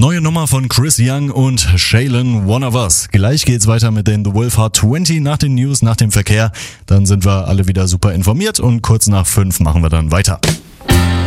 Neue Nummer von Chris Young und Shaylin, One of Us. Gleich geht's weiter mit den The Wolf Heart 20 nach den News, nach dem Verkehr. Dann sind wir alle wieder super informiert und kurz nach 5 machen wir dann weiter.